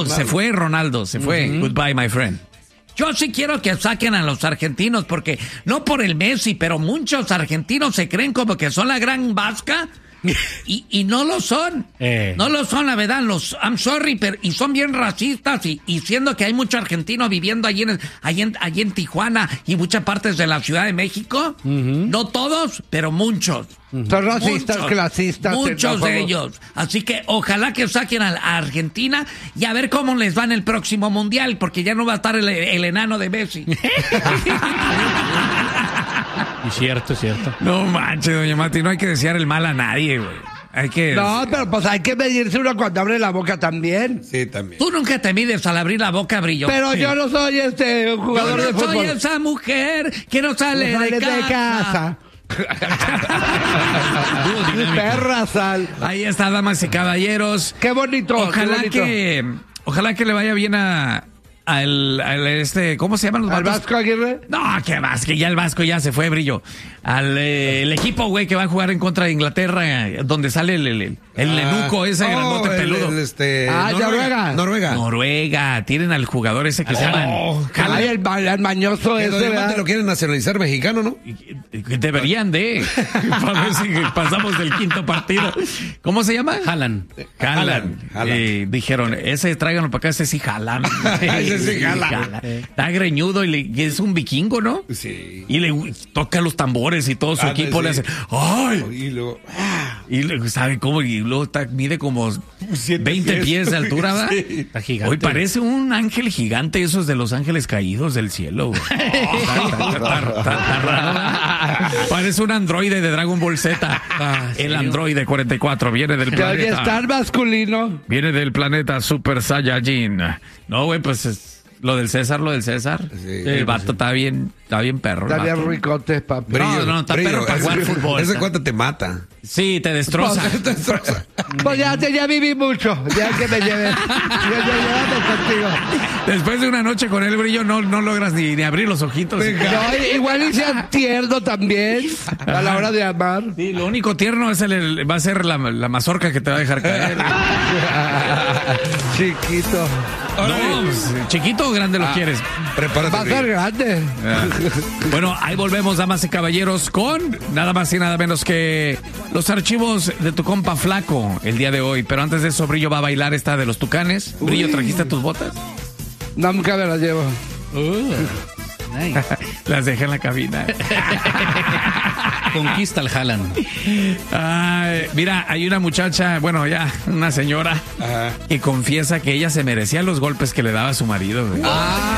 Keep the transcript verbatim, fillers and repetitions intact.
Ronaldo, se fue Ronaldo, se fue. Uh-huh. Goodbye, my friend. Yo sí quiero que saquen a los argentinos, porque no por el Messi, pero muchos argentinos se creen como que son la gran vasca. Y, y no lo son, eh. no lo son, la verdad, los, I'm sorry, pero, y son bien racistas, y, y siendo que hay mucho argentino viviendo allí en, allí en, allí en Tijuana y muchas partes de la Ciudad de México, uh-huh. no todos, pero muchos. Uh-huh. Son racistas, muchos, clasistas. Muchos de ellos, así que ojalá que saquen a, a Argentina y a ver cómo les va en el próximo Mundial, porque ya no va a estar el, el enano de Messi. Y cierto, cierto. No manches, doña Mati, no hay que desear el mal a nadie, güey. Hay que... No, pero pues hay que medirse uno cuando abre la boca también. Sí, también. Tú nunca te mides al abrir la boca, Brillo. Pero sí. Yo no soy este jugador yo no de fútbol. Soy esa mujer que no sale, no sale de casa. De casa. Perra sal. Ahí está, damas y caballeros. Qué bonito. Ojalá qué bonito. que, ojalá que le vaya bien a... Al, al este, ¿cómo se llaman los ¿Al vatos? Vasco Aguirre? No, que Vasco, ya el Vasco ya se fue, Brillo. Al eh, el equipo, güey, que va a jugar en contra de Inglaterra, donde sale el, el, el, el ah, nenuco ese, oh, grandote peludo. El, este, ah, Noruega. Noruega. Noruega. Tienen al jugador ese que oh, se llama... Ay, el, el mañoso ese, te lo quieren nacionalizar mexicano, ¿no? Deberían de. Para ver si pasamos del quinto partido. ¿Cómo se llama? Haaland. Haaland. Eh, dijeron, ese tráiganlo para acá, ese sí Haaland. ese sí Haaland. Está greñudo y, le, y es un vikingo, ¿no? Sí. Y le toca los tambores y todo su ah, equipo sí. le hace ¡ay! Y luego, ah. y luego ¿sabe cómo? Y luego está, mide como veinte pies, pies de altura, ¿verdad? Sí. Está gigante. Hoy parece un ángel gigante, esos de los ángeles caídos del cielo. Oh, está, está, está, está, está, está raro. Parece un androide de Dragon Ball Z. Ah, el androide cuarenta y cuatro viene del planeta. Debe estar masculino. Viene del planeta Super Saiyajin. No, güey, pues es lo del César, lo del César. Sí, el vato sí. está bien, está bien perro. Está bien ricote, papi. Brillo, no, no, está brillo, perro para jugar fútbol. Ese cuánto te mata. Sí, te destroza. Pues, te destroza. Pues ya, te, ya viví mucho. Ya que me lleves. Ya, ya, llévame contigo. Después de una noche con el Brillo, no, no logras ni, ni abrir los ojitos. No, igual y sea tierno también a la hora de amar. Sí, lo único tierno es el, el, va a ser la, la mazorca que te va a dejar caer. Chiquito. No, pues, chiquito o grande lo ah, quieres. Prepárate. Va a ser grande. Ah. Bueno, ahí volvemos, damas y caballeros, con nada más y nada menos que los archivos de tu compa Flaco el día de hoy. Pero antes de eso, Brillo va a bailar esta de los Tucanes. Brillo, ¿trajiste tus botas? No, nunca me las llevo. Uh, nice. Las dejé en la cabina. Conquista al Haaland. Ay, mira, hay una muchacha, bueno, ya, una señora, ajá, que confiesa que ella se merecía los golpes que le daba a su marido. Ah.